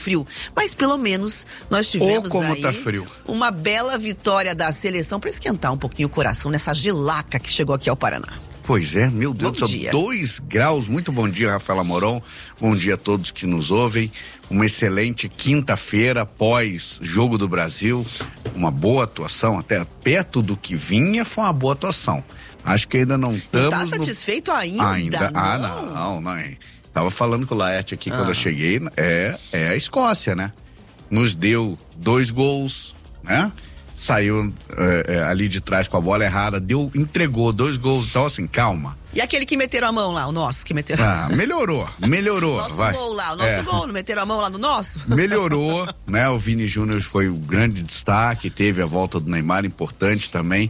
frio. Mas pelo menos nós tivemos como aí tá frio. Uma bela vitória da seleção para esquentar um pouquinho o coração nessa gelaca que chegou aqui ao Paraná. Pois é, meu Deus do céu, 2 graus. Muito bom dia, Rafaela Moron. Bom dia a todos que nos ouvem. Uma excelente quinta-feira após Jogo do Brasil. Uma boa atuação, até perto do que vinha, foi uma boa atuação. Acho que ainda não estamos... Não tá satisfeito ainda? Não. Tava falando com o Laerte aqui quando eu cheguei. É a Escócia, né? Nos deu 2 gols, né? Saiu ali de trás com a bola errada, entregou 2 gols, então assim, calma. E aquele que meteram a mão lá, o nosso que meteram a mão? Melhorou. Nosso gol lá, o nosso gol, não meteram a mão lá no nosso? Melhorou, né? O Vini Júnior foi o grande destaque, teve a volta do Neymar, importante também,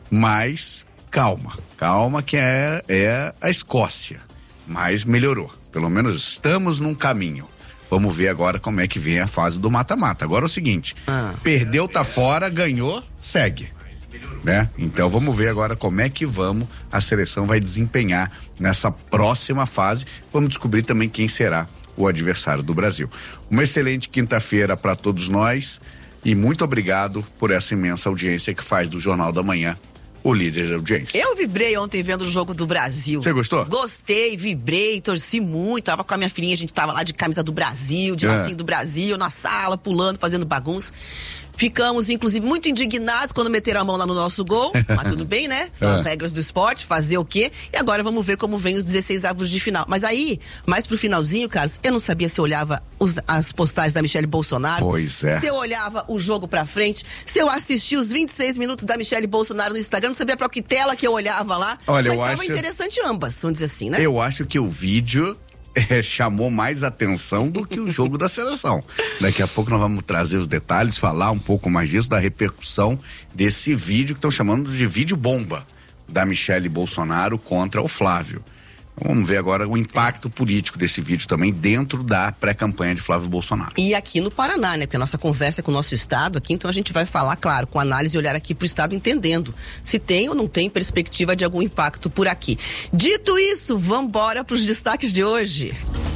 mas calma que é a Escócia, mas melhorou, pelo menos estamos num caminho. Vamos ver agora como é que vem a fase do mata-mata. Agora é o seguinte, perdeu, tá fora, ganhou, segue, né? Então vamos ver agora como é que a seleção vai desempenhar nessa próxima fase. Vamos descobrir também quem será o adversário do Brasil. Uma excelente quinta-feira para todos nós e muito obrigado por essa imensa audiência que faz do Jornal da Manhã o líder de audiência. Eu vibrei ontem vendo o Jogo do Brasil. Você gostou? Gostei, vibrei, torci muito. Tava com a minha filhinha, a gente tava lá de camisa do Brasil, de lacinho do Brasil, na sala, pulando, fazendo bagunça. Ficamos, inclusive, muito indignados quando meteram a mão lá no nosso gol. Mas tudo bem, né? São as regras do esporte, fazer o quê? E agora vamos ver como vem os 16 avos de final. Mas aí, mais pro finalzinho, Carlos, eu não sabia se eu olhava as postagens da Michele Bolsonaro. Pois é. Se eu olhava o jogo pra frente, se eu assistia os 26 minutos da Michele Bolsonaro no Instagram, não sabia pra que tela que eu olhava lá. Olha, mas estava interessante ambas, vamos dizer assim, né? Eu acho que o vídeo chamou mais atenção do que o jogo da seleção. Daqui a pouco nós vamos trazer os detalhes, falar um pouco mais disso, da repercussão desse vídeo que estão chamando de vídeo bomba da Michele Bolsonaro contra o Flávio. Então, vamos ver agora o impacto político desse vídeo também dentro da pré-campanha de Flávio Bolsonaro. E aqui no Paraná, né? Porque a nossa conversa é com o nosso estado aqui, então a gente vai falar, claro, com análise e olhar aqui pro estado entendendo se tem ou não tem perspectiva de algum impacto por aqui. Dito isso, vamos embora pros destaques de hoje.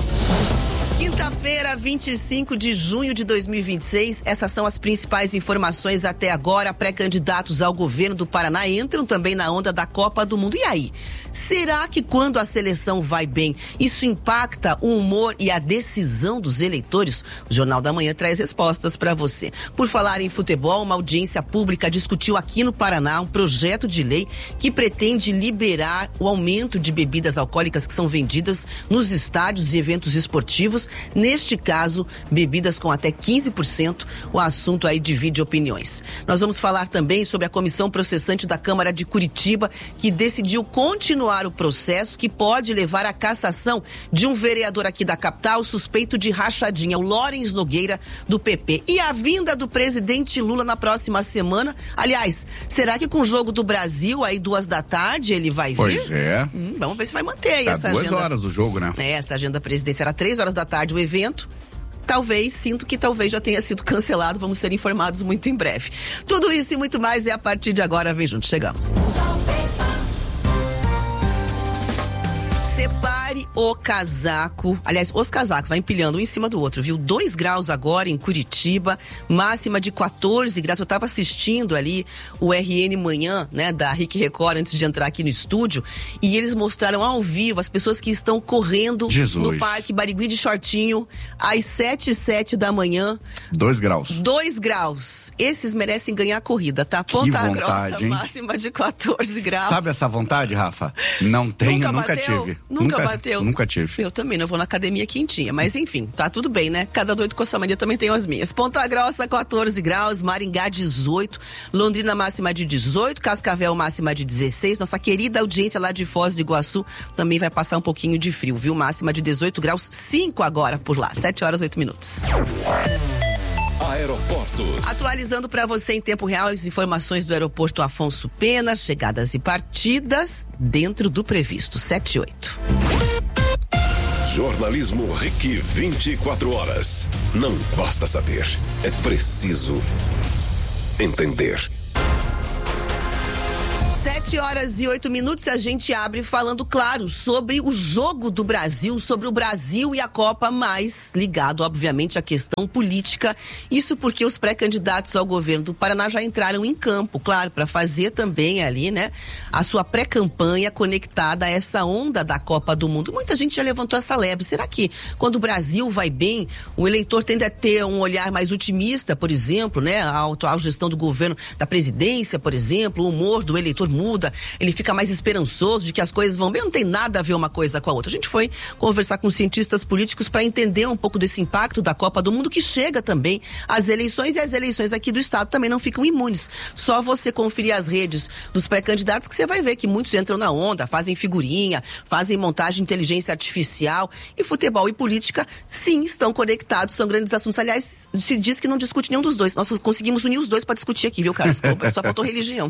Quinta-feira, 25 de junho de 2026, essas são as principais informações até agora. Pré-candidatos ao governo do Paraná entram também na onda da Copa do Mundo. E aí? Será que quando a seleção vai bem, isso impacta o humor e a decisão dos eleitores? O Jornal da Manhã traz respostas para você. Por falar em futebol, uma audiência pública discutiu aqui no Paraná um projeto de lei que pretende liberar o aumento de bebidas alcoólicas que são vendidas nos estádios e eventos esportivos. Neste caso, bebidas com até 15%. O assunto aí divide opiniões. Nós vamos falar também sobre a comissão processante da Câmara de Curitiba, que decidiu continuar o processo que pode levar à cassação de um vereador aqui da capital suspeito de rachadinha, o Lawrence Nogueira, do PP. E a vinda do presidente Lula na próxima semana. Aliás, será que com o Jogo do Brasil, aí 14h, ele vai vir? Pois é. Vamos ver se vai manter aí essa agenda. 2 horas do jogo, né? Essa agenda presidencial era 3h o evento. Sinto que talvez já tenha sido cancelado. Vamos ser informados muito em breve. Tudo isso e muito mais é a partir de agora. Vem junto, chegamos. Separe o casaco. Aliás, os casacos, vai empilhando um em cima do outro, viu? 2 graus agora em Curitiba, máxima de 14 graus. Eu tava assistindo ali o RN Manhã, né, da Rick Record, antes de entrar aqui no estúdio, e eles mostraram ao vivo as pessoas que estão correndo no Parque Barigui de shortinho, às 7h07 da manhã. 2 graus. 2 graus. Esses merecem ganhar a corrida, tá? Ponta Grossa, hein? Máxima de 14 graus. Sabe essa vontade, Rafa? Não tenho, nunca tive. Nunca bateu? Nunca tive. Eu também não vou na academia quentinha, mas enfim, tá tudo bem, né? Cada doido com a sua mania, também tenho as minhas. Ponta Grossa, 14 graus, Maringá, 18, Londrina, máxima de 18, Cascavel, máxima de 16. Nossa querida audiência lá de Foz do Iguaçu também vai passar um pouquinho de frio, viu? Máxima de 18 graus, 5 agora por lá, 7h08. Aeroportos. Atualizando para você em tempo real as informações do aeroporto Afonso Pena, chegadas e partidas dentro do previsto, 7h08. Jornalismo RIC 24 horas. Não basta saber, é preciso entender. 7h08, a gente abre falando, claro, sobre o jogo do Brasil, sobre o Brasil e a Copa, mas ligado, obviamente, à questão política. Isso porque os pré-candidatos ao governo do Paraná já entraram em campo, claro, para fazer também ali, né, a sua pré-campanha conectada a essa onda da Copa do Mundo. Muita gente já levantou essa lebre. Será que quando o Brasil vai bem, o eleitor tende a ter um olhar mais otimista, por exemplo, né, a atual gestão do governo, da presidência, por exemplo, o humor do eleitor muda, ele fica mais esperançoso de que as coisas vão bem? Não tem nada a ver uma coisa com a outra. A gente foi conversar com cientistas políticos para entender um pouco desse impacto da Copa do Mundo, que chega também às eleições, e as eleições aqui do estado também não ficam imunes. Só você conferir as redes dos pré-candidatos que você vai ver que muitos entram na onda, fazem figurinha, fazem montagem de inteligência artificial, e futebol e política sim estão conectados, são grandes assuntos. Aliás, se diz que não discute nenhum dos dois. Nós conseguimos unir os dois para discutir aqui, viu, Carlos? Só faltou religião.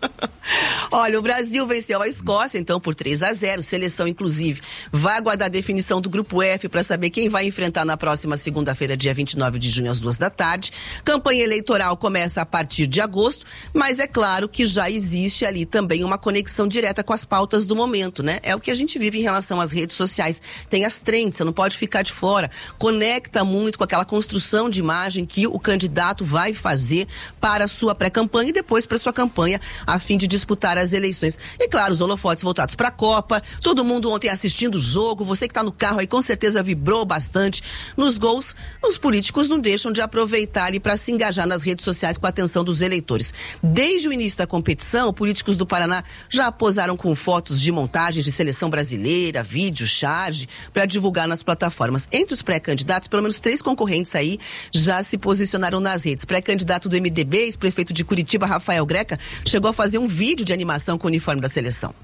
Olha, o Brasil venceu a Escócia, então, por 3-0. Seleção, inclusive, vai aguardar a definição do Grupo F para saber quem vai enfrentar na próxima segunda-feira, dia 29 de junho, às 14h. Campanha eleitoral começa a partir de agosto, mas é claro que já existe ali também uma conexão direta com as pautas do momento, né? É o que a gente vive em relação às redes sociais. Tem as trends, você não pode ficar de fora. Conecta muito com aquela construção de imagem que o candidato vai fazer para a sua pré-campanha e depois para a sua campanha, a fim de disputar as eleições. E claro, os holofotes voltados para a Copa, todo mundo ontem assistindo o jogo, você que está no carro aí com certeza vibrou bastante nos gols. Os políticos não deixam de aproveitar ali para se engajar nas redes sociais com a atenção dos eleitores. Desde o início da competição, políticos do Paraná já posaram com fotos de montagens de seleção brasileira, vídeo, charge, para divulgar nas plataformas. Entre os pré-candidatos, pelo menos 3 concorrentes aí já se posicionaram nas redes. Pré-candidato do MDB, ex-prefeito de Curitiba, Rafael Greca, chegou a fazer um vídeo de animação com o uniforme da seleção.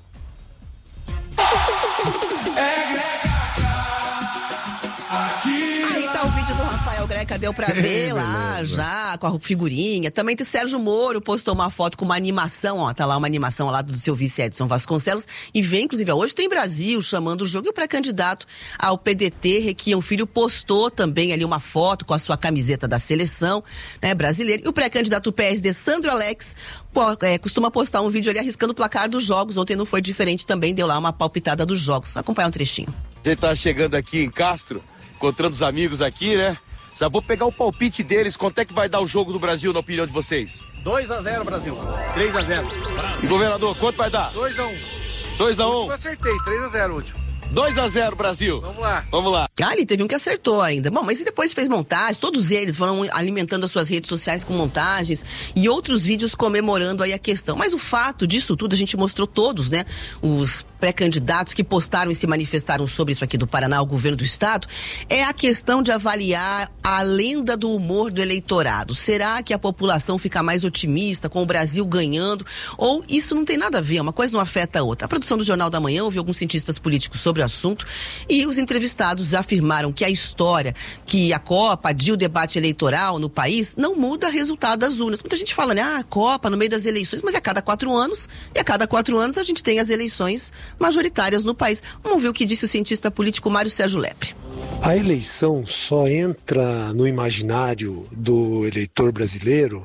Aí tá o vídeo do Rafael Greca, deu pra ver lá já, com a figurinha. Também tem Sérgio Moro, postou uma foto com uma animação, ó, tá lá uma animação ao lado do seu vice Edson Vasconcelos, e vem, inclusive, hoje tem Brasil chamando o jogo, e o pré-candidato ao PDT, Requião Filho, postou também ali uma foto com a sua camiseta da seleção, né, brasileira. E o pré-candidato PSD, Sandro Alex, costuma postar um vídeo ali arriscando o placar dos jogos. Ontem não foi diferente, também deu lá uma palpitada dos jogos. Acompanhar um trechinho. A gente tá chegando aqui em Castro, encontrando os amigos aqui, né? Já vou pegar o palpite deles. Quanto é que vai dar o jogo do Brasil, na opinião de vocês? 2-0 Brasil. 3-0. E governador, quanto vai dar? 2-1. 2-1? Eu acertei, 3-0 último. 2-0 Brasil. Vamos lá. Vamos lá. Ah, ele teve um que acertou ainda. Bom, mas e depois fez montagem, todos eles foram alimentando as suas redes sociais com montagens e outros vídeos comemorando aí a questão. Mas o fato disso tudo, a gente mostrou todos, né? Os pré-candidatos que postaram e se manifestaram sobre isso aqui do Paraná, o governo do estado, é a questão de avaliar a lenda do humor do eleitorado. Será que a população fica mais otimista com o Brasil ganhando? Ou isso não tem nada a ver, uma coisa não afeta a outra? A produção do Jornal da Manhã ouviu alguns cientistas políticos sobre o assunto e os entrevistados afirmaram que a história, que a Copa adia o debate eleitoral no país, não muda o resultado das urnas. Muita gente fala, né? A Copa no meio das eleições, mas é a cada 4 anos, e a cada 4 anos a gente tem as eleições majoritárias no país. Vamos ver o que disse o cientista político Mário Sérgio Lepre. A eleição só entra no imaginário do eleitor brasileiro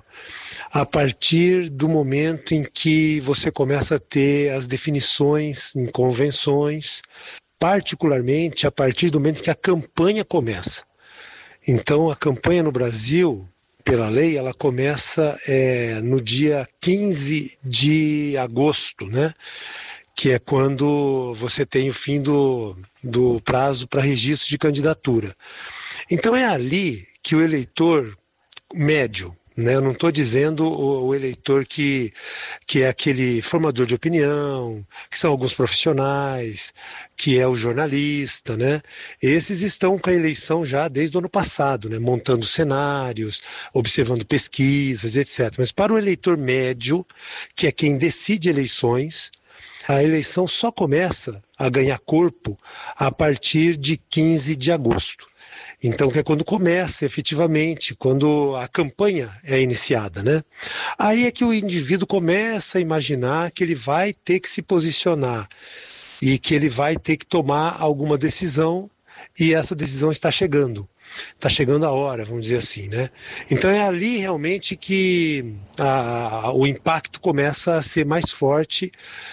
a partir do momento em que você começa a ter as definições em convenções, particularmente a partir do momento que a campanha começa. Então, a campanha no Brasil, pela lei, ela começa no dia 15 de agosto, né? Que é quando você tem o fim do prazo para registro de candidatura. Então é ali que o eleitor médio, né? Eu não estou dizendo o eleitor que é aquele formador de opinião, que são alguns profissionais, que é o jornalista, né? Esses estão com a eleição já desde o ano passado, né? Montando cenários, observando pesquisas, etc. Mas para o eleitor médio, que é quem decide eleições, a eleição só começa a ganhar corpo a partir de 15 de agosto. Então, que é quando começa, efetivamente, quando a campanha é iniciada, né? Aí é que o indivíduo começa a imaginar que ele vai ter que se posicionar e que ele vai ter que tomar alguma decisão, e essa decisão está chegando. está chegando a hora, vamos dizer assim, né? Então é ali realmente que o impacto começa a ser mais forte,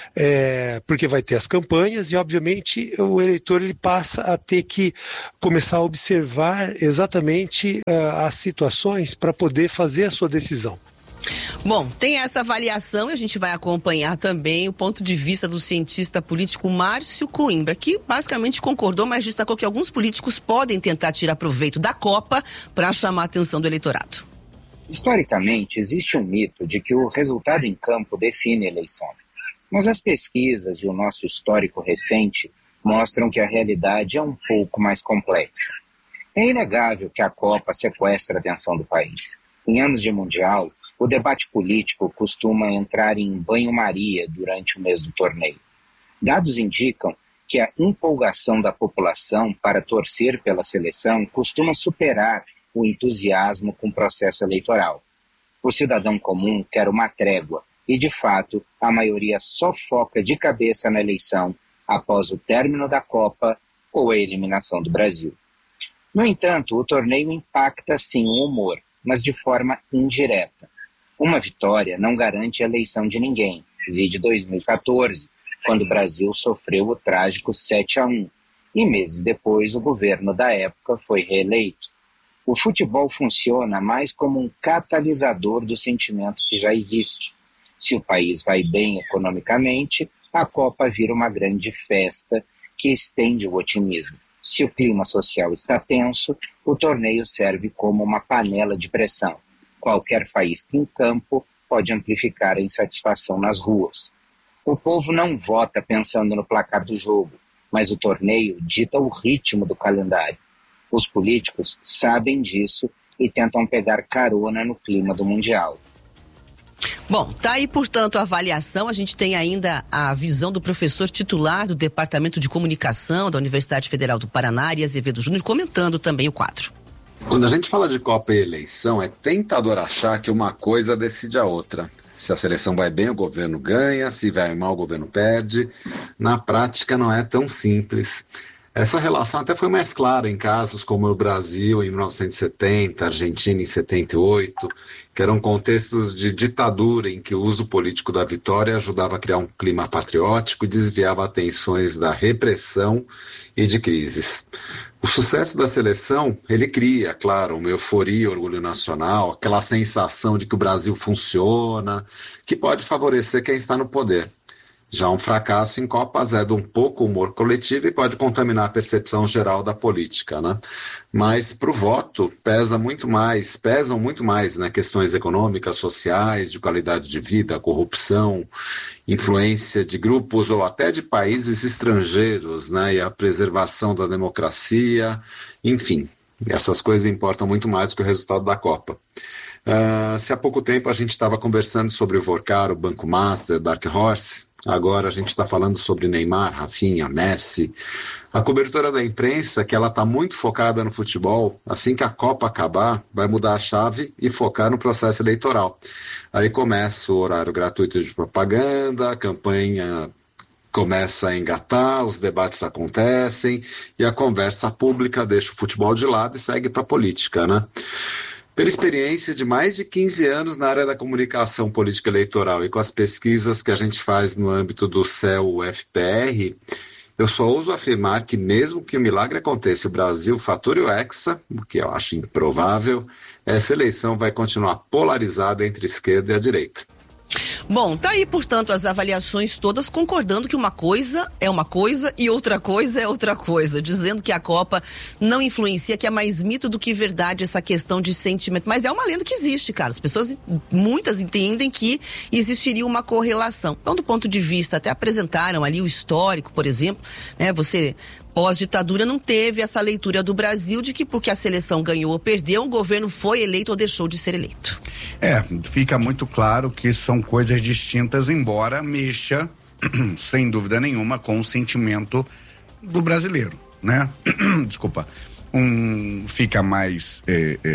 porque vai ter as campanhas e, obviamente, o eleitor ele passa a ter que começar a observar exatamente as situações para poder fazer a sua decisão. Bom, tem essa avaliação e a gente vai acompanhar também o ponto de vista do cientista político Márcio Coimbra, que basicamente concordou, mas destacou que alguns políticos podem tentar tirar proveito da Copa para chamar a atenção do eleitorado. Historicamente, existe um mito de que o resultado em campo define a eleição. Mas as pesquisas e o nosso histórico recente mostram que a realidade é um pouco mais complexa. É inegável que a Copa sequestra a atenção do país. Em anos de Mundial, o debate político costuma entrar em banho-maria durante o mês do torneio. Dados indicam que a empolgação da população para torcer pela seleção costuma superar o entusiasmo com o processo eleitoral. O cidadão comum quer uma trégua e, de fato, a maioria só foca de cabeça na eleição após o término da Copa ou a eliminação do Brasil. No entanto, o torneio impacta sim o humor, mas de forma indireta. Uma vitória não garante a eleição de ninguém. Vide 2014, quando o Brasil sofreu o trágico 7-1, e meses depois o governo da época foi reeleito. O futebol funciona mais como um catalisador do sentimento que já existe. Se o país vai bem economicamente, a Copa vira uma grande festa que estende o otimismo. Se o clima social está tenso, o torneio serve como uma panela de pressão. Qualquer faísca em campo pode amplificar a insatisfação nas ruas. O povo não vota pensando no placar do jogo, mas o torneio dita o ritmo do calendário. Os políticos sabem disso e tentam pegar carona no clima do Mundial. Bom, tá aí, portanto, a avaliação. A gente tem ainda a visão do professor titular do Departamento de Comunicação da Universidade Federal do Paraná, Ari Azevedo Júnior, comentando também o quadro. Quando a gente fala de Copa e eleição, é tentador achar que uma coisa decide a outra. Se a seleção vai bem, o governo ganha, se vai mal, o governo perde. Na prática, não é tão simples. Essa relação até foi mais clara em casos como o Brasil em 1970, a Argentina em 78, que eram contextos de ditadura em que o uso político da vitória ajudava a criar um clima patriótico e desviava atenções da repressão e de crises. O sucesso da seleção, ele cria, claro, uma euforia, orgulho nacional, aquela sensação de que o Brasil funciona, que pode favorecer quem está no poder. Já um fracasso em Copa azeda um pouco o humor coletivo e pode contaminar a percepção geral da política, né? Mas para o voto pesam muito mais, né? Questões econômicas, sociais, de qualidade de vida, corrupção, influência de grupos ou até de países estrangeiros, né? E a preservação da democracia, enfim, essas coisas importam muito mais do que o resultado da Copa. Se há pouco tempo a gente estava conversando sobre o Vorkar, o Banco Master, Dark Horse, agora a gente está falando sobre Neymar, Rafinha, Messi. A cobertura da imprensa, que ela está muito focada no futebol, assim que a Copa acabar, vai mudar a chave e focar no processo eleitoral. Aí começa o horário gratuito de propaganda, a campanha começa a engatar, os debates acontecem e a conversa pública deixa o futebol de lado e segue para a política, né? Pela experiência de mais de 15 anos na área da comunicação política eleitoral e com as pesquisas que a gente faz no âmbito do CEL-UFPR, eu só ouso afirmar que mesmo que o milagre aconteça e o Brasil fature o Hexa, o que eu acho improvável, essa eleição vai continuar polarizada entre a esquerda e a direita. Bom, tá aí, portanto, as avaliações todas concordando que uma coisa é uma coisa e outra coisa é outra coisa, dizendo que a Copa não influencia, que é mais mito do que verdade essa questão de sentimento. Mas é uma lenda que existe, cara. As pessoas, muitas entendem que existiria uma correlação. Então, do ponto de vista, até apresentaram ali o histórico, por exemplo, né? Você, pós-ditadura, não teve essa leitura do Brasil de que porque a seleção ganhou ou perdeu, o governo foi eleito ou deixou de ser eleito. Fica muito claro que são coisas distintas, embora mexa, sem dúvida nenhuma, com o sentimento do brasileiro, né? Desculpa. Fica mais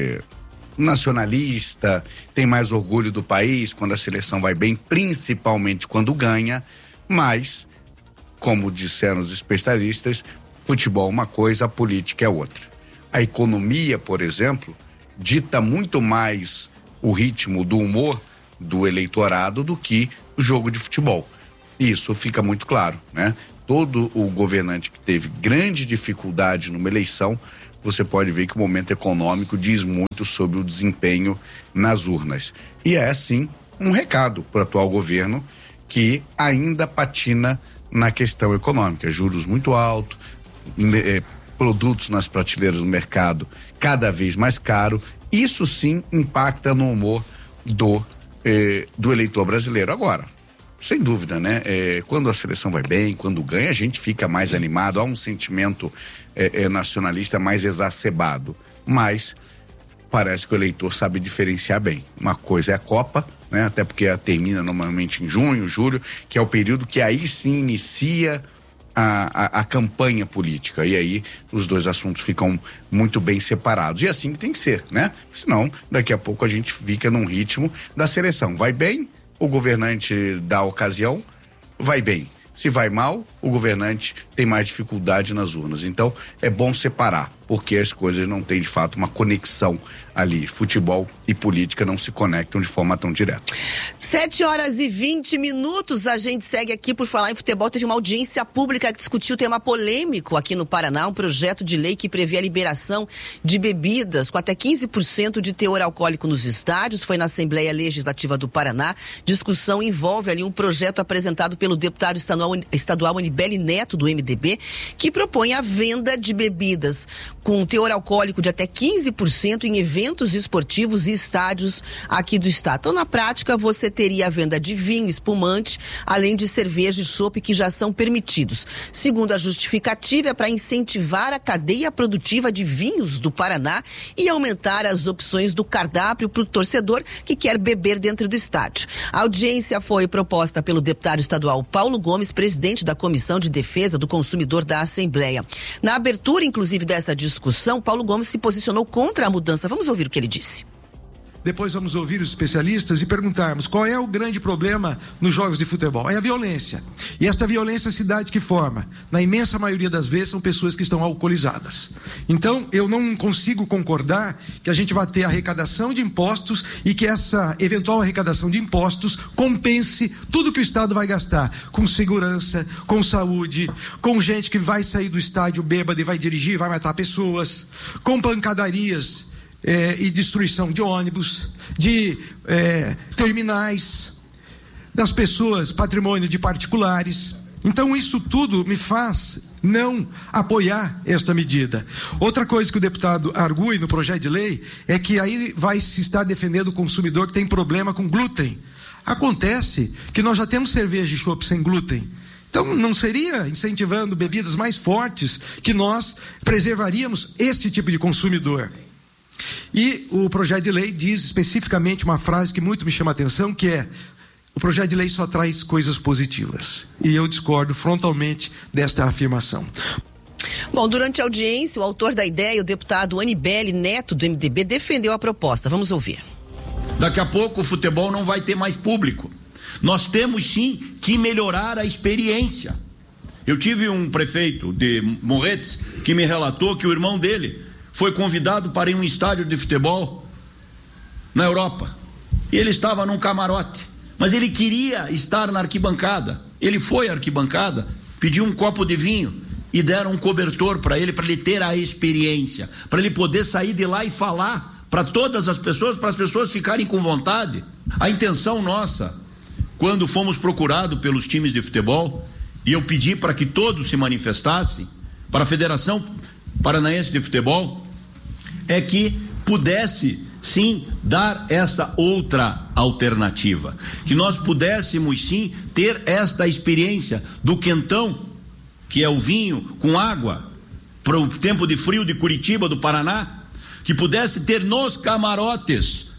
nacionalista, tem mais orgulho do país quando a seleção vai bem, principalmente quando ganha, mas, como disseram os especialistas, futebol é uma coisa, a política é outra. A economia, por exemplo, dita muito mais o ritmo do humor do eleitorado do que o jogo de futebol. Isso fica muito claro, né? Todo o governante que teve grande dificuldade numa eleição, você pode ver que o momento econômico diz muito sobre o desempenho nas urnas. E é, sim, um recado para o atual governo que ainda patina na questão econômica. Juros muito altos, produtos nas prateleiras do mercado cada vez mais caro. Isso sim impacta no humor do eleitor brasileiro. Agora, sem dúvida, né? Quando a seleção vai bem, quando ganha, a gente fica mais animado, há um sentimento nacionalista mais exacerbado, mas parece que o eleitor sabe diferenciar bem. Uma coisa é a Copa, né? Até porque ela termina normalmente em junho, julho, que é o período que aí sim inicia a campanha política, e aí os dois assuntos ficam muito bem separados, e assim que tem que ser, né? Senão, daqui a pouco a gente fica num ritmo da seleção. Vai bem, o governante da ocasião vai bem. Se vai mal, o governante tem mais dificuldade nas urnas. Então, é bom separar, porque as coisas não têm, de fato, uma conexão ali. Futebol e política não se conectam de forma tão direta. 7h20, a gente segue aqui por falar em futebol. Teve uma audiência pública que discutiu o tema polêmico aqui no Paraná, um projeto de lei que prevê a liberação de bebidas com até 15% de teor alcoólico nos estádios. Foi na Assembleia Legislativa do Paraná. Discussão envolve ali um projeto apresentado pelo deputado estadual Anibele Neto, do MDB, que propõe a venda de bebidas com teor alcoólico de até 15% em eventos esportivos e estádios aqui do estado. Então, na prática, você teria a venda de vinho, espumante, além de cerveja e chopp, que já são permitidos. Segundo a justificativa, é para incentivar a cadeia produtiva de vinhos do Paraná e aumentar as opções do cardápio para o torcedor que quer beber dentro do estádio. A audiência foi proposta pelo deputado estadual Paulo Gomes, presidente da Comissão de Defesa do Consumidor da Assembleia. Na abertura, inclusive, dessa discussão, Paulo Gomes se posicionou contra a mudança. Vamos ouvir o que ele disse. Depois vamos ouvir os especialistas e perguntarmos qual é o grande problema nos jogos de futebol. É a violência. E esta violência se dá de que forma? Na imensa maioria das vezes são pessoas que estão alcoolizadas. Então, eu não consigo concordar que a gente vai ter arrecadação de impostos e que essa eventual arrecadação de impostos compense tudo que o Estado vai gastar com segurança, com saúde, com gente que vai sair do estádio bêbado e vai dirigir, vai matar pessoas, com pancadarias e destruição de ônibus, de terminais, das pessoas, patrimônio de particulares. Então isso tudo me faz não apoiar esta medida. Outra coisa que o deputado argue no projeto de lei é que aí vai se estar defendendo o consumidor que tem problema com glúten. Acontece que nós já temos cerveja e chopp sem glúten. Então não seria incentivando bebidas mais fortes que nós preservaríamos este tipo de consumidor. E o projeto de lei diz especificamente uma frase que muito me chama a atenção, que é: o projeto de lei só traz coisas positivas. E eu discordo frontalmente desta afirmação. Bom, durante a audiência, o autor da ideia, o deputado Anibele Neto, do MDB, defendeu a proposta. Vamos ouvir. Daqui a pouco o futebol não vai ter mais público. Nós temos sim que melhorar a experiência. Eu tive um prefeito de Morretes que me relatou que o irmão dele foi convidado para ir a um estádio de futebol na Europa. E ele estava num camarote, mas ele queria estar na arquibancada. Ele foi à arquibancada, pediu um copo de vinho e deram um cobertor para ele ter a experiência, para ele poder sair de lá e falar para todas as pessoas, para as pessoas ficarem com vontade. A intenção nossa, quando fomos procurados pelos times de futebol, e eu pedi para que todos se manifestassem, para a Federação Paranaense de Futebol, é que pudesse sim dar essa outra alternativa, que nós pudéssemos sim ter esta experiência do quentão, que é o vinho com água, para o tempo de frio de Curitiba, do Paraná, que pudesse ter nos camarotes.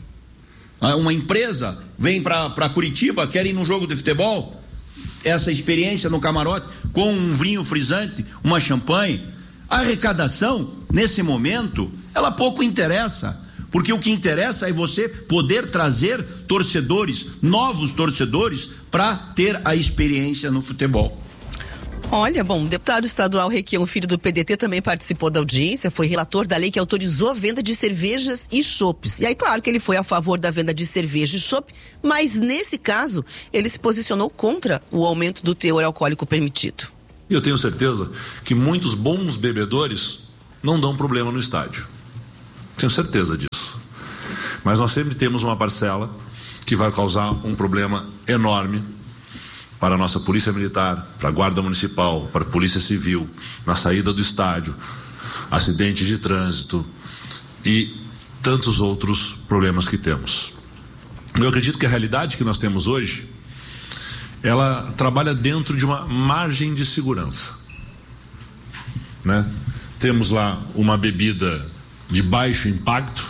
Uma empresa vem para Curitiba, quer ir num jogo de futebol, essa experiência no camarote, com um vinho frisante, uma champanhe. A arrecadação, nesse momento, ela pouco interessa, porque o que interessa é você poder trazer torcedores, novos torcedores, para ter a experiência no futebol. Olha, bom, o deputado estadual Requião Filho do PDT também participou da audiência, foi relator da lei que autorizou a venda de cervejas e chopes. E aí, claro que ele foi a favor da venda de cerveja e chopp, mas nesse caso, ele se posicionou contra o aumento do teor alcoólico permitido. Eu tenho certeza que muitos bons bebedores não dão problema no estádio. Tenho certeza disso. Mas nós sempre temos uma parcela que vai causar um problema enorme para a nossa Polícia Militar, para a Guarda Municipal, para a Polícia Civil, na saída do estádio, acidentes de trânsito e tantos outros problemas que temos. Eu acredito que a realidade que nós temos hoje, ela trabalha dentro de uma margem de segurança, né? Temos lá uma bebida de baixo impacto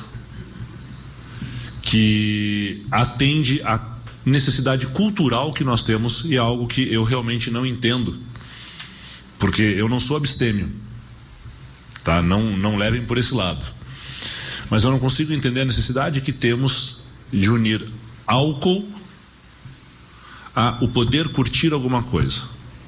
que atende a necessidade cultural que nós temos, e é algo que eu realmente não entendo, porque eu não sou abstêmio, tá? Não levem por esse lado, mas eu não consigo entender a necessidade que temos de unir álcool a o poder curtir alguma coisa.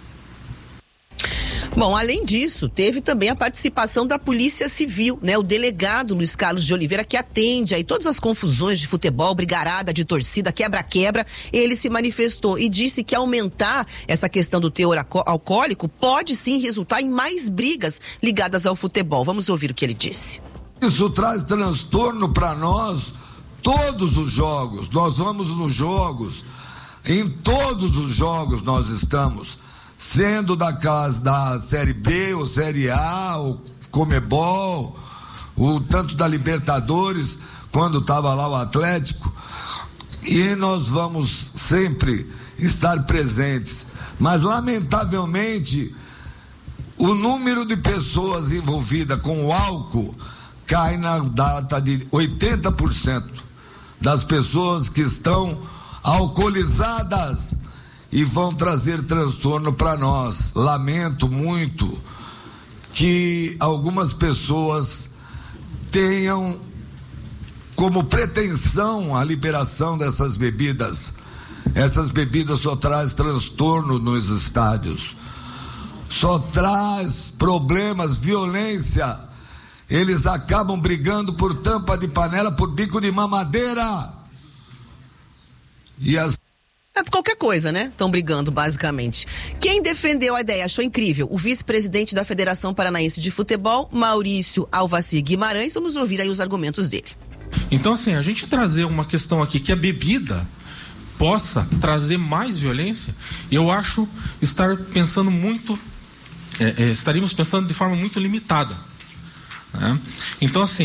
Bom, além disso, teve também a participação da Polícia Civil, né? O delegado Luiz Carlos de Oliveira, que atende aí todas as confusões de futebol, brigarada de torcida, quebra-quebra, ele se manifestou e disse que aumentar essa questão do teor alcoólico pode sim resultar em mais brigas ligadas ao futebol. Vamos ouvir o que ele disse. Isso traz transtorno para nós, todos os jogos, nós vamos nos jogos, em todos os jogos nós estamos, sendo da Série B, ou Série A, ou Comebol, ou tanto da Libertadores, quando estava lá o Atlético, e nós vamos sempre estar presentes. Mas, lamentavelmente, o número de pessoas envolvidas com o álcool cai na data de 80% das pessoas que estão alcoolizadas e vão trazer transtorno para nós. Lamento muito que algumas pessoas tenham como pretensão a liberação dessas bebidas. Essas bebidas só traz transtorno nos estádios, só traz problemas, violência. Eles acabam brigando por tampa de panela, por bico de mamadeira. E as É qualquer coisa, né? Estão brigando, basicamente. Quem defendeu a ideia, achou incrível, o vice-presidente da Federação Paranaense de Futebol, Maurício Alvacir Guimarães. Vamos ouvir aí os argumentos dele. Então, assim, a gente trazer uma questão aqui que a bebida possa trazer mais violência, eu acho estar pensando muito, estaríamos pensando de forma muito limitada, né? Então, assim,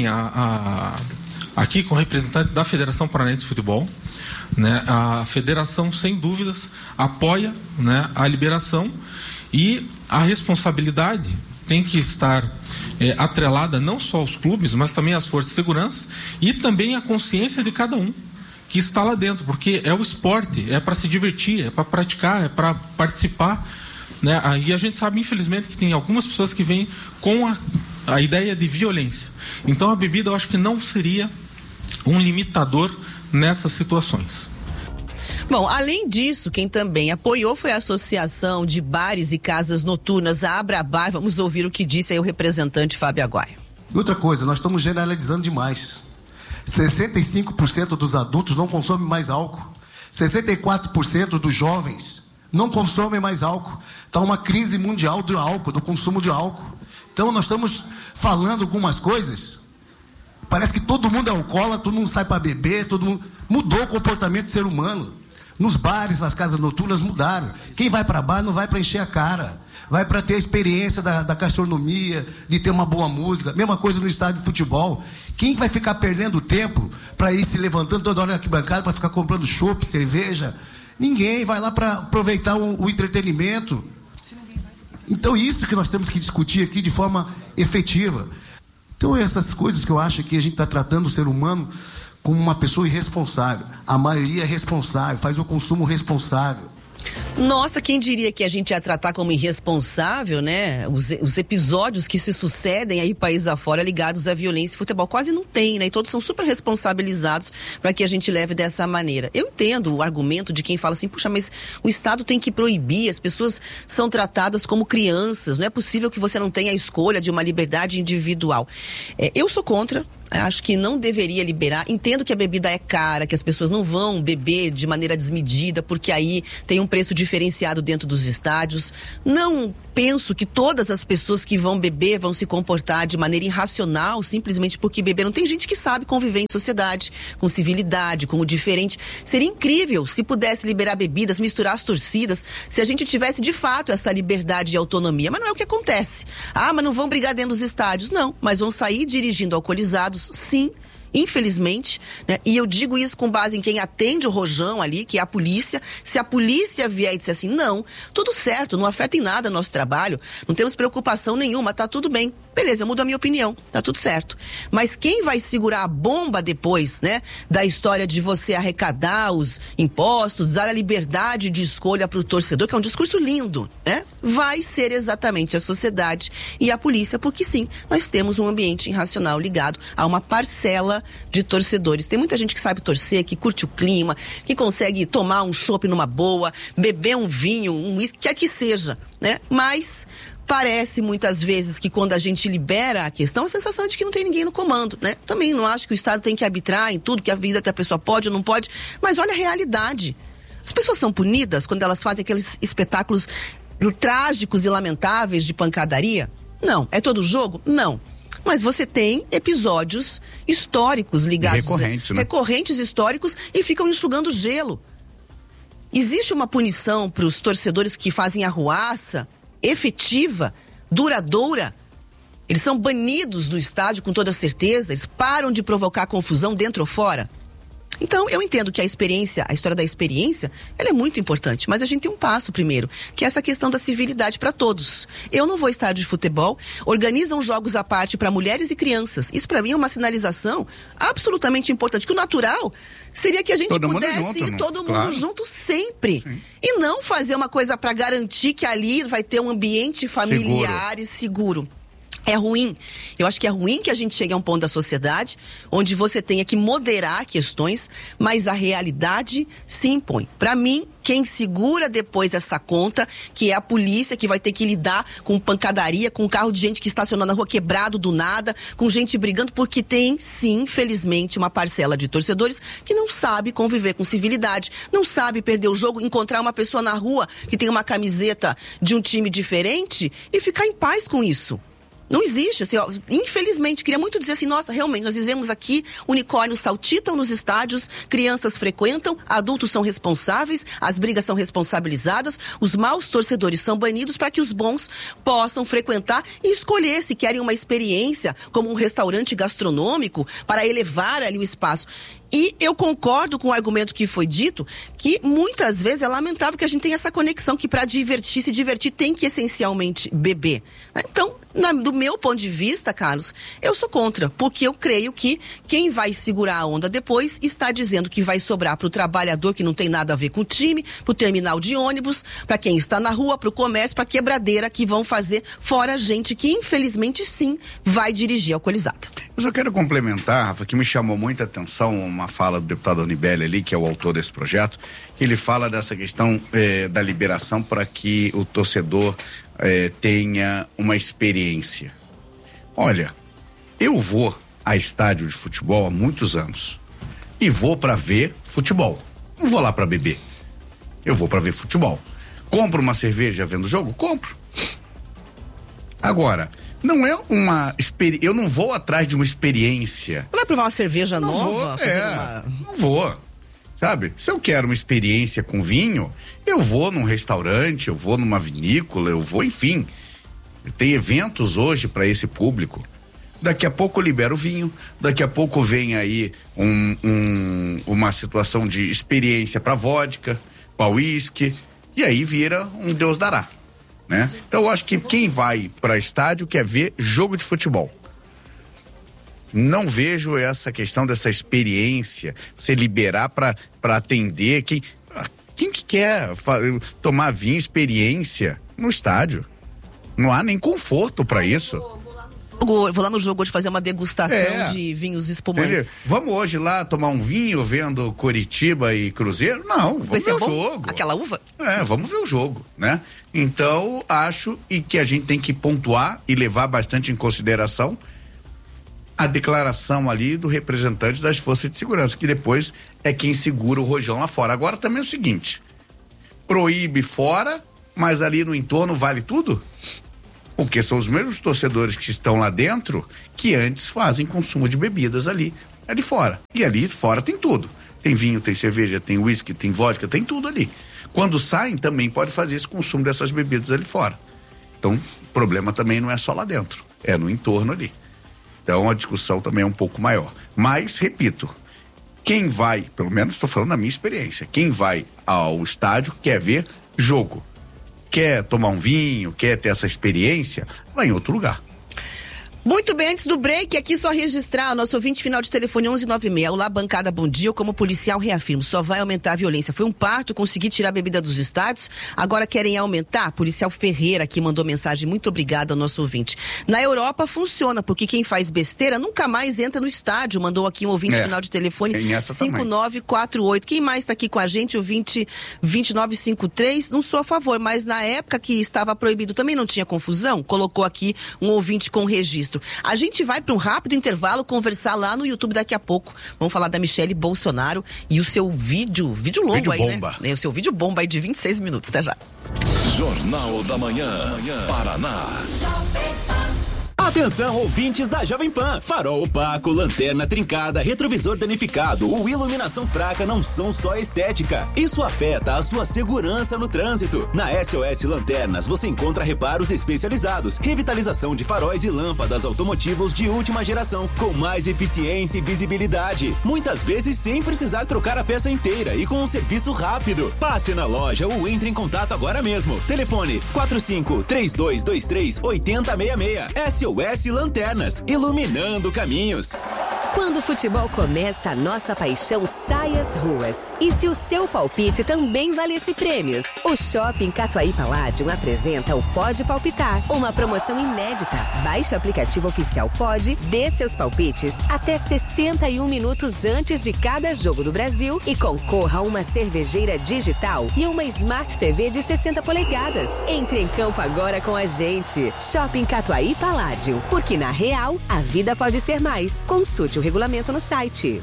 aqui com o representante da Federação Paranaense de Futebol, né, a federação, sem dúvidas, apoia, né, a liberação, e a responsabilidade tem que estar atrelada não só aos clubes, mas também às forças de segurança e também à consciência de cada um que está lá dentro, porque é o esporte, é para se divertir, é para praticar, é para participar, né? E a gente sabe, infelizmente, que tem algumas pessoas que vêm com a ideia de violência. Então a bebida, eu acho que não seria um limitador nessas situações. Bom, além disso, quem também apoiou foi a Associação de Bares e Casas Noturnas, a Abrabar. Vamos ouvir o que disse aí o representante Fábio Aguaio. E outra coisa, nós estamos generalizando demais. 65% dos adultos não consomem mais álcool. 64% dos jovens não consomem mais álcool. Está uma crise mundial do álcool, do consumo de álcool. Então nós estamos falando algumas coisas. Parece que todo mundo é alcoólatra, todo mundo sai para beber, todo mundo mudou o comportamento do ser humano. Nos bares, nas casas noturnas mudaram. Quem vai para bar não vai para encher a cara, vai para ter a experiência da gastronomia, de ter uma boa música. Mesma coisa no estádio de futebol. Quem vai ficar perdendo tempo para ir se levantando toda hora na arquibancada para ficar comprando chopp, cerveja? Ninguém vai lá para aproveitar o entretenimento. Então isso que nós temos que discutir aqui de forma efetiva. Então essas coisas que eu acho que a gente está tratando o ser humano como uma pessoa irresponsável. A maioria é responsável, faz o consumo responsável. Nossa, quem diria que a gente ia tratar como irresponsável, né? Os episódios que se sucedem aí país afora ligados à violência e futebol quase não tem, né? E todos são super responsabilizados para que a gente leve dessa maneira. Eu entendo o argumento de quem fala assim, puxa, mas o Estado tem que proibir, as pessoas são tratadas como crianças, não é possível que você não tenha a escolha de uma liberdade individual. Eu sou contra. Acho que não deveria liberar. Entendo que a bebida é cara, que as pessoas não vão beber de maneira desmedida, porque aí tem um preço diferenciado dentro dos estádios. Não penso que todas as pessoas que vão beber vão se comportar de maneira irracional, simplesmente porque beberam. Tem gente que sabe conviver em sociedade, com civilidade, com o diferente. Seria incrível se pudesse liberar bebidas, misturar as torcidas, se a gente tivesse de fato essa liberdade e autonomia. Mas não é o que acontece. Mas não vão brigar dentro dos estádios. Não, mas vão sair dirigindo alcoolizados. Sim, infelizmente, né? E eu digo isso com base em quem atende o rojão ali, que é a polícia. Se a polícia vier e disser assim, não, tudo certo, não afeta em nada nosso trabalho, não temos preocupação nenhuma, tá tudo bem. Beleza, eu mudo a minha opinião, tá tudo certo. Mas quem vai segurar a bomba depois, né, da história de você arrecadar os impostos, dar a liberdade de escolha pro torcedor, que é um discurso lindo, né? Vai ser exatamente a sociedade e a polícia, porque sim, nós temos um ambiente irracional ligado a uma parcela de torcedores. Tem muita gente que sabe torcer, que curte o clima, que consegue tomar um chopp numa boa, beber um vinho, um uísque, quer que seja, né? Mas parece muitas vezes que quando a gente libera a questão, a sensação é de que não tem ninguém no comando, né? Também não acho que o Estado tem que arbitrar em tudo, que a vida que a pessoa pode ou não pode, mas olha a realidade. As pessoas são punidas quando elas fazem aqueles espetáculos trágicos e lamentáveis de pancadaria? Não. É todo jogo? Não. Mas você tem episódios históricos ligados... Recorrentes, né? Recorrentes históricos e ficam enxugando gelo. Existe uma punição para os torcedores que fazem arruaça efetiva, duradoura? Eles são banidos do estádio com toda certeza? Eles param de provocar confusão dentro ou fora? Então, eu entendo que a história da experiência, ela é muito importante, mas a gente tem um passo primeiro, que é essa questão da civilidade para todos. Eu não vou a estádio de futebol, organizam jogos à parte para mulheres e crianças. Isso para mim é uma sinalização absolutamente importante, que o natural seria que a gente pudesse ir todo mundo junto sempre. Sim. E não fazer uma coisa para garantir que ali vai ter um ambiente familiar e seguro. É ruim. Eu acho que é ruim que a gente chegue a um ponto da sociedade onde você tenha que moderar questões, mas a realidade se impõe. Para mim, quem segura depois essa conta, que é a polícia, que vai ter que lidar com pancadaria, com carro de gente que estaciona na rua quebrado do nada, com gente brigando, porque tem, sim, infelizmente, uma parcela de torcedores que não sabe conviver com civilidade, não sabe perder o jogo, encontrar uma pessoa na rua que tem uma camiseta de um time diferente e ficar em paz com isso. Não existe, assim, ó, infelizmente, queria muito dizer assim, nossa, realmente, nós dizemos aqui, unicórnios saltitam nos estádios, crianças frequentam, adultos são responsáveis, as brigas são responsabilizadas, os maus torcedores são banidos para que os bons possam frequentar e escolher se querem uma experiência como um restaurante gastronômico para elevar ali o espaço. E eu concordo com o argumento que foi dito, que muitas vezes é lamentável que a gente tenha essa conexão, que para se divertir tem que essencialmente beber. Então, do meu ponto de vista, Carlos, eu sou contra, porque eu creio que quem vai segurar a onda depois está dizendo que vai sobrar para o trabalhador que não tem nada a ver com o time, para o terminal de ônibus, para quem está na rua, para o comércio, para a quebradeira que vão fazer, fora a gente que infelizmente sim vai dirigir alcoolizado. Eu só quero complementar, Rafa, que me chamou muita atenção uma fala do deputado Onibelli ali, que é o autor desse projeto, que ele fala dessa questão da liberação para que o torcedor tenha uma experiência. Olha, eu vou a estádio de futebol há muitos anos e vou para ver futebol. Não vou lá para beber. Eu vou para ver futebol. Compro uma cerveja vendo o jogo? Compro. Agora, não é uma experiência. Eu não vou atrás de uma experiência. Não vai provar uma cerveja nova? Não vou. Sabe? Se eu quero uma experiência com vinho, eu vou num restaurante, eu vou numa vinícola, eu vou, enfim. Tem eventos hoje para esse público. Daqui a pouco eu libero o vinho, daqui a pouco vem aí uma situação de experiência para vodka, para uísque, e aí vira um Deus dará, né? Então eu acho que quem vai para estádio quer ver jogo de futebol. Não vejo essa questão dessa experiência, se liberar para atender Quem que quer tomar vinho, experiência no estádio? Não há nem conforto para isso. Vou lá no jogo hoje fazer uma degustação de vinhos espumantes. Vamos hoje lá tomar um vinho vendo Coritiba e Cruzeiro? Não, vamos ver o jogo. Aquela uva? Vamos ver o jogo, né? Então, acho que a gente tem que pontuar e levar bastante em consideração a declaração ali do representante das forças de segurança, que depois é quem segura o rojão lá fora. Agora também é o seguinte, proíbe fora, mas ali no entorno vale tudo? Porque são os mesmos torcedores que estão lá dentro que antes fazem consumo de bebidas ali fora. E ali fora tem tudo. Tem vinho, tem cerveja, tem uísque, tem vodka, tem tudo ali. Quando saem, também pode fazer esse consumo dessas bebidas ali fora. Então, o problema também não é só lá dentro, é no entorno ali. Então, a discussão também é um pouco maior. Mas, repito, quem vai, pelo menos estou falando da minha experiência, quem vai ao estádio quer ver jogo. Quer tomar um vinho, quer ter essa experiência, vai em outro lugar. Muito bem, antes do break, aqui só registrar o nosso ouvinte final de telefone 1196. Olá, bancada, bom dia. Eu, como policial, reafirmo, só vai aumentar a violência. Foi um parto, consegui tirar a bebida dos estádios, agora querem aumentar? Policial Ferreira aqui mandou mensagem, muito obrigada ao nosso ouvinte. Na Europa funciona, porque quem faz besteira nunca mais entra no estádio, mandou aqui um ouvinte final de telefone 5948. Quem mais está aqui com a gente? O 2953, não sou a favor, mas na época que estava proibido também não tinha confusão? Colocou aqui um ouvinte com registro. A gente vai para um rápido intervalo conversar lá no YouTube daqui a pouco. Vamos falar da Michele Bolsonaro e o seu vídeo longo vídeo aí, bomba. Né? O seu vídeo bomba aí de 26 minutos, até já. Jornal da Manhã, Paraná. Atenção, ouvintes da Jovem Pan. Farol opaco, lanterna trincada, retrovisor danificado ou iluminação fraca não são só estética. Isso afeta a sua segurança no trânsito. Na SOS Lanternas você encontra reparos especializados, revitalização de faróis e lâmpadas automotivos de última geração, com mais eficiência e visibilidade. Muitas vezes sem precisar trocar a peça inteira e com um serviço rápido. Passe na loja ou entre em contato agora mesmo. Telefone 45-3223-8066. SOS Lanternas, iluminando caminhos. Quando o futebol começa, a nossa paixão sai às ruas. E se o seu palpite também valesse prêmios? O Shopping Catuaí Palladium apresenta o Pode Palpitar, uma promoção inédita. Baixe o aplicativo oficial Pode, dê seus palpites até 61 minutos antes de cada jogo do Brasil e concorra a uma cervejeira digital e uma Smart TV de 60 polegadas. Entre em campo agora com a gente. Shopping Catuaí Palladium, porque na real, a vida pode ser mais. Consulte o regulamento no site.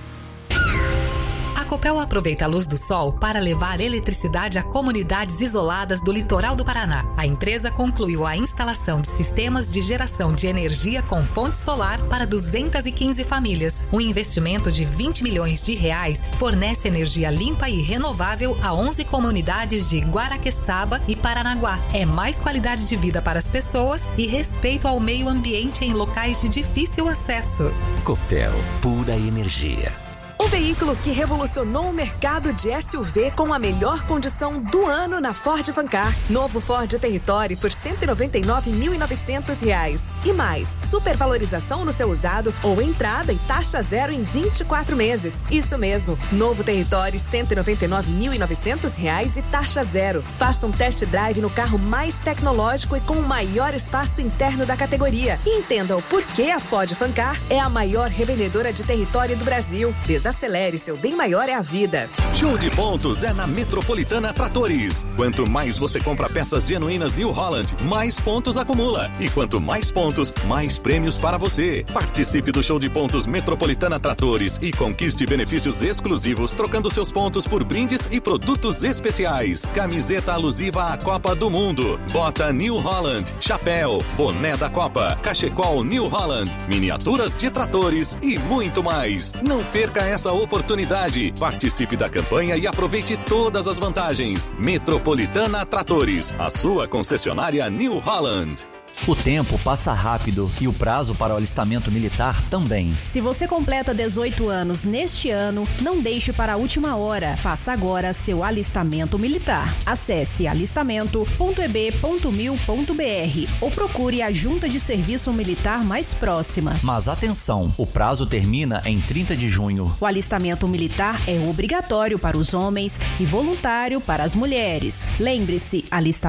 A Copel aproveita a luz do sol para levar eletricidade a comunidades isoladas do litoral do Paraná. A empresa concluiu a instalação de sistemas de geração de energia com fonte solar para 215 famílias. Um investimento de R$20 milhões fornece energia limpa e renovável a 11 comunidades de Guaraqueçaba e Paranaguá. É mais qualidade de vida para as pessoas e respeito ao meio ambiente em locais de difícil acesso. Copel, pura energia. O veículo que revolucionou o mercado de SUV com a melhor condição do ano na Ford Fancar. Novo Ford Territory por R$ 199.900. E mais, supervalorização no seu usado ou entrada e taxa zero em 24 meses. Isso mesmo, novo Territory R$ 199.900 e taxa zero. Faça um test drive no carro mais tecnológico e com o maior espaço interno da categoria. E entenda o porquê a Ford Fancar é a maior revendedora de Territory do Brasil. Desacelere, seu bem maior é a vida. Show de pontos é na Metropolitana Tratores. Quanto mais você compra peças genuínas New Holland, mais pontos acumula. E quanto mais pontos, mais prêmios para você. Participe do Show de Pontos Metropolitana Tratores e conquiste benefícios exclusivos trocando seus pontos por brindes e produtos especiais. Camiseta alusiva à Copa do Mundo, bota New Holland, chapéu, boné da Copa, cachecol New Holland, miniaturas de tratores e muito mais. Não perca essa oportunidade. Participe da campanha e aproveite todas as vantagens. Metropolitana Tratores, a sua concessionária New Holland. O tempo passa rápido e o prazo para o alistamento militar também. Se você completa 18 anos neste ano, não deixe para a última hora. Faça agora seu alistamento militar. Acesse alistamento.eb.mil.br ou procure a Junta de Serviço Militar mais próxima. Mas atenção, o prazo termina em 30 de junho. O alistamento militar é obrigatório para os homens e voluntário para as mulheres. Lembre-se,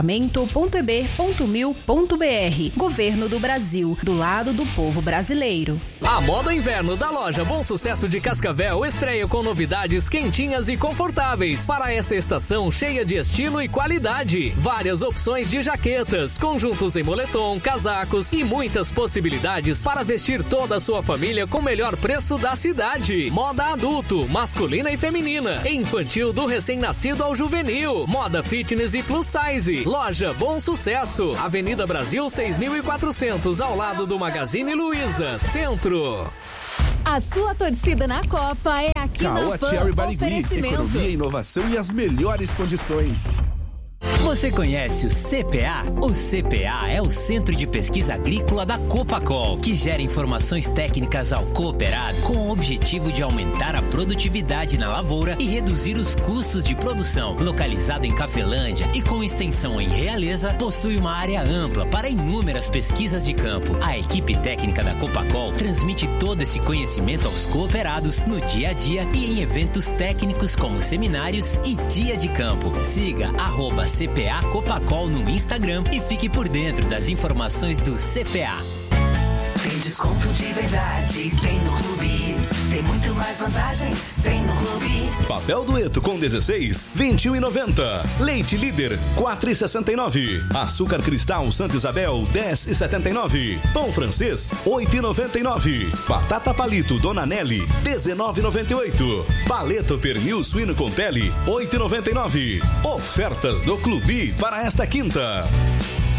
alistamento.eb.mil.br. Governo do Brasil, do lado do povo brasileiro. A moda inverno da loja Bom Sucesso de Cascavel estreia com novidades quentinhas e confortáveis para essa estação cheia de estilo e qualidade. Várias opções de jaquetas, conjuntos em moletom, casacos e muitas possibilidades para vestir toda a sua família com o melhor preço da cidade. Moda adulto, masculina e feminina, infantil do recém-nascido ao juvenil, moda fitness e plus size. Loja Bom Sucesso, Avenida Brasil 6400, ao lado do Magazine Luiza, Centro. A sua torcida na Copa é aqui Caoa na PAN. Cherry Barigui, Oferecimento. economia, inovação e as melhores condições. Você conhece o CPA? O CPA é o Centro de Pesquisa Agrícola da Copacol, que gera informações técnicas ao cooperado com o objetivo de aumentar a produtividade na lavoura e reduzir os custos de produção. Localizado em Cafelândia e com extensão em Realeza, possui uma área ampla para inúmeras pesquisas de campo. A equipe técnica da Copacol transmite todo esse conhecimento aos cooperados no dia a dia e em eventos técnicos como seminários e dia de campo. Siga @CPA Copacol no Instagram e fique por dentro das informações do CPA. Tem desconto de verdade, tem no Clube. Tem muito mais vantagens, tem no Clube. Papel dueto com 16, R$21,90. Leite Líder, R$4,69. Açúcar Cristal Santa Isabel, R$10,79. Pão francês, R$8,99. Batata palito Dona Nelly, R$19,98. Paleto pernil suíno com pele, R$8,99. Ofertas do Clube para esta quinta.